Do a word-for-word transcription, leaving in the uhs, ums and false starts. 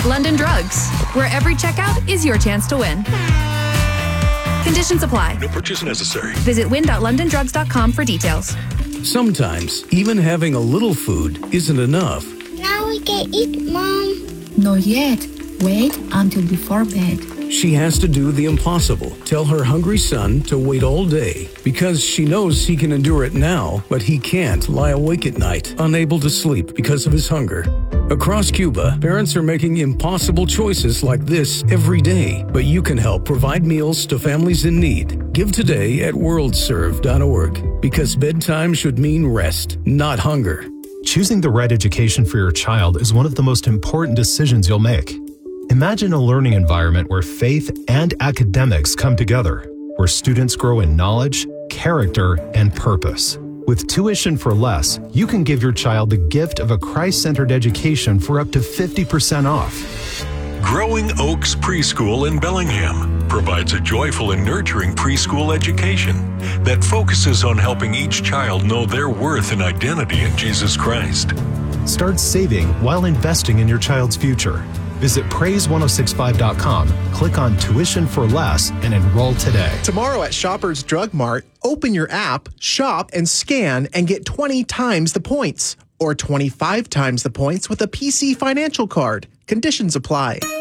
at London Drugs, where every checkout is your chance to win. Conditions apply. No purchase necessary. Visit win dot london drugs dot com for details. Sometimes, even having a little food isn't enough. Now we can eat, Mom. Not yet. Wait until before bed. She has to do the impossible. Tell her hungry son to wait all day because she knows he can endure it now, but he can't lie awake at night, unable to sleep because of his hunger. Across Cuba, parents are making impossible choices like this every day, but you can help provide meals to families in need. Give today at world serve dot org because bedtime should mean rest, not hunger. Choosing the right education for your child is one of the most important decisions you'll make. Imagine a learning environment where faith and academics come together, where students grow in knowledge, character, and purpose. With Tuition for Less, you can give your child the gift of a Christ-centered education for up to fifty percent off. Growing Oaks Preschool in Bellingham provides a joyful and nurturing preschool education that focuses on helping each child know their worth and identity in Jesus Christ. Start saving while investing in your child's future. Visit praise ten sixty-five dot com, click on Tuition for Less, and enroll today. Tomorrow at Shoppers Drug Mart, open your app, shop, and scan and get twenty times the points or twenty-five times the points with a P C Financial Card. Conditions apply.